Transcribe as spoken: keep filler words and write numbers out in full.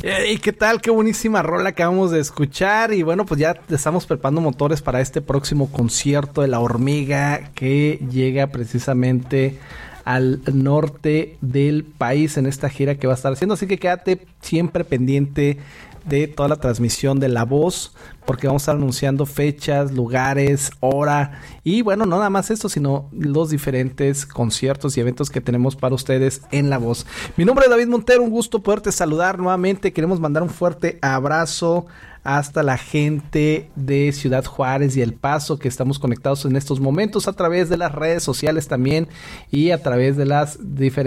¿Y qué tal? Qué buenísima rola acabamos de escuchar. Y bueno, pues ya estamos preparando motores para este próximo concierto de La Hormiga, que llega precisamente al norte del país en esta gira que va a estar haciendo. Así que quédate siempre pendiente de toda la transmisión de La Voz, porque vamos a estar anunciando fechas, lugares, hora y bueno, no nada más esto, sino los diferentes conciertos y eventos que tenemos para ustedes en La Voz. Mi nombre es David Montero, un gusto poderte saludar nuevamente. Queremos mandar un fuerte abrazo hasta la gente de Ciudad Juárez y El Paso, que estamos conectados en estos momentos a través de las redes sociales también y a través de las diferentes